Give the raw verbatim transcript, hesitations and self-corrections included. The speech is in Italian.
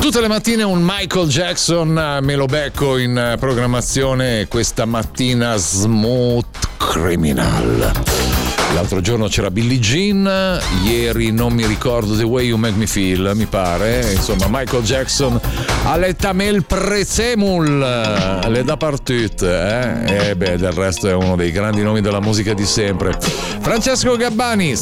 Tutte le mattine un Michael Jackson me lo becco in programmazione, questa mattina Smooth Criminal. L'altro giorno c'era Billie Jean, ieri non mi ricordo The Way You Make Me Feel, mi pare. Insomma, Michael Jackson all'etamel prezemul, le da partut, eh? E beh, del resto è uno dei grandi nomi della musica di sempre. Francesco Gabbani,